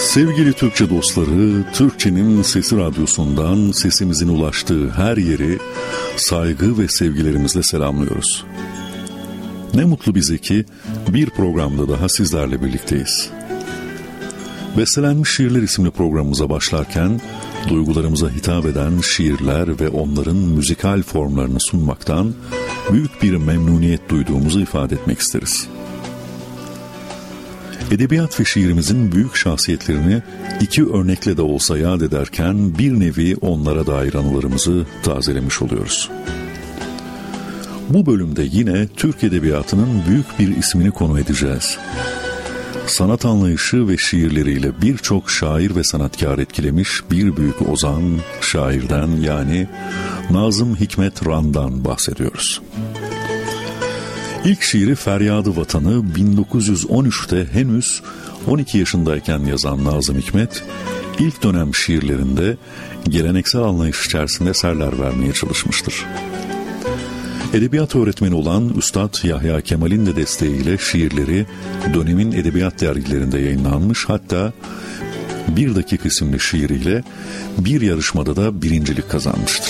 Sevgili Türkçe dostları, Türkçenin Sesi Radyosu'ndan sesimizin ulaştığı her yeri saygı ve sevgilerimizle selamlıyoruz. Ne mutlu bize ki bir programda daha sizlerle birlikteyiz. Bestelenmiş Şiirler isimli programımıza başlarken duygularımıza hitap eden şiirler ve onların müzikal formlarını sunmaktan büyük bir memnuniyet duyduğumuzu ifade etmek isteriz. Edebiyat ve şiirimizin büyük şahsiyetlerini iki örnekle de olsa yad ederken bir nevi onlara dair anılarımızı tazelemiş oluyoruz. Bu bölümde yine Türk Edebiyatı'nın büyük bir ismini konu edeceğiz. Sanat anlayışı ve şiirleriyle birçok şair ve sanatkar etkilemiş bir büyük ozan, şairden yani Nazım Hikmet Ran'dan bahsediyoruz. İlk şiiri Feryadı Vatanı 1913'te henüz 12 yaşındayken yazan Nazım Hikmet, ilk dönem şiirlerinde geleneksel anlayış içerisinde eserler vermeye çalışmıştır. Edebiyat öğretmeni olan Üstad Yahya Kemal'in de desteğiyle şiirleri dönemin edebiyat dergilerinde yayınlanmış, hatta Bir Dakika isimli şiiriyle bir yarışmada da birincilik kazanmıştır.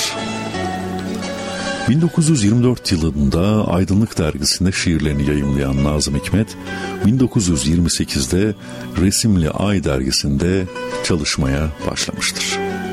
1924 yılında Aydınlık Dergisi'nde şiirlerini yayımlayan Nazım Hikmet, 1928'de Resimli Ay Dergisi'nde çalışmaya başlamıştır.